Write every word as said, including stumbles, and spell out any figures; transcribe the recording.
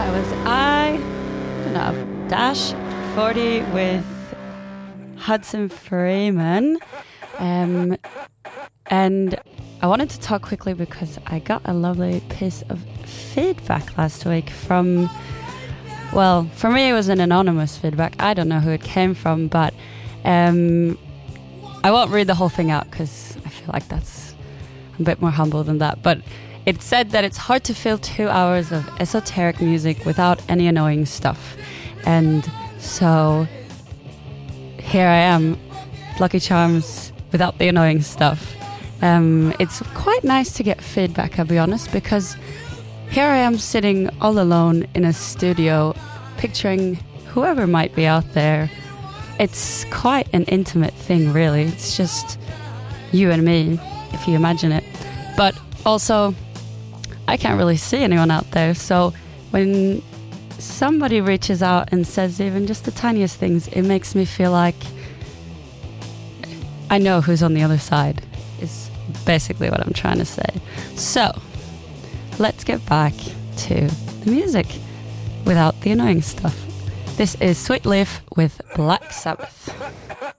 That was I, I don't know, Dash forty with Hudson Freeman. Um, and I wanted to talk quickly because I got a lovely piece of feedback last week from, well, for me it was an anonymous feedback. I don't know who it came from, but um, I won't read the whole thing out because I feel like that's a bit more humble than that. But it said that it's hard to fill two hours of esoteric music without any annoying stuff. And so here I am, Lucky Charms without the annoying stuff. Um, it's quite nice to get feedback, I'll be honest, because here I am sitting all alone in a studio, picturing whoever might be out there. It's quite an intimate thing, really. It's just you and me, if you imagine it. But also, I can't really see anyone out there, so when somebody reaches out and says even just the tiniest things, it makes me feel like I know who's on the other side, is basically what I'm trying to say. So, let's get back to the music without the annoying stuff. This is Sweet Leaf with Black Sabbath.